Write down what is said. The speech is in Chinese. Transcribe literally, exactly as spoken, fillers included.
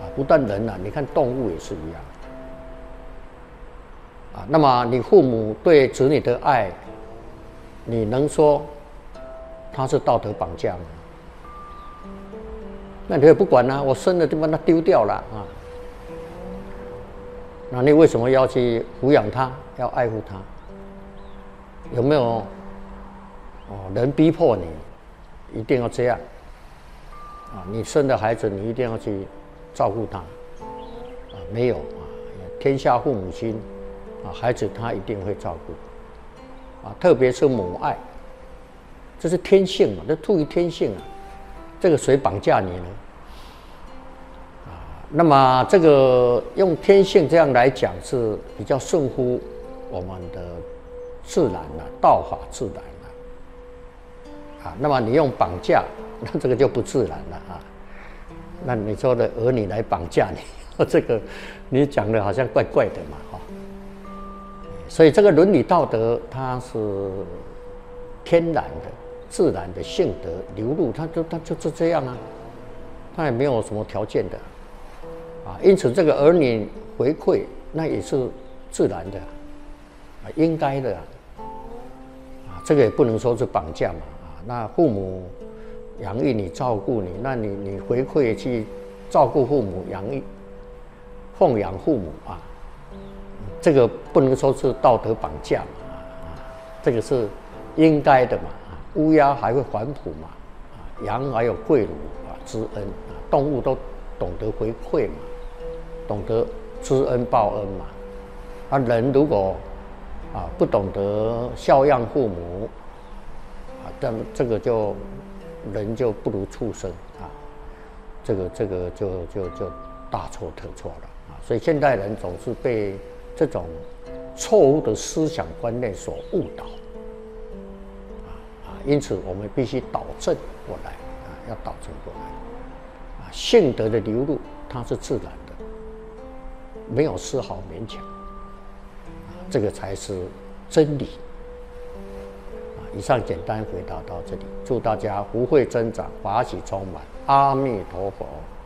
啊，不但人啊，你看动物也是一样。啊，那么你父母对子女的爱，你能说他是道德绑架吗？那你也不管啊，我生了就把它丢掉了啊。那你为什么要去抚养他，要爱护他？有没有哦人逼迫你一定要这样啊？你生的孩子你一定要去照顾他啊？没有啊，天下父母心啊，孩子他一定会照顾啊，特别是母爱，这是天性嘛，这出于天性啊。这个谁绑架你呢？啊，那么这个用天性这样来讲是比较顺乎我们的自然了、啊，道法自然了。啊，那么你用绑架，那这个就不自然了啊。那你说的儿女来绑架你，这个你讲的好像怪怪的嘛，哈。所以这个伦理道德它是天然的。自然的性德流露，它就它就是这样啊，它也没有什么条件的啊。因此，这个儿女回馈那也是自然的啊，应该的啊。啊，这个也不能说是绑架嘛啊。那父母养育你、照顾你，那你你回馈去照顾父母、养育、奉养父母啊，这个不能说是道德绑架嘛啊，这个是应该的嘛。乌鸦还会反哺嘛，啊，羊还有跪乳啊，知恩啊，动物都懂得回馈嘛，懂得知恩报恩嘛。啊，人如果啊不懂得孝养父母，啊，那么这个就人就不如畜生啊，这个这个就就就大错特错了啊。所以现代人总是被这种错误的思想观念所误导。因此，我们必须导正过来啊，要导正过来啊。性德的流露，它是自然的，没有丝毫勉强啊，这个才是真理啊。以上简单回答到这里，祝大家福慧增长，法喜充满，阿弥陀佛。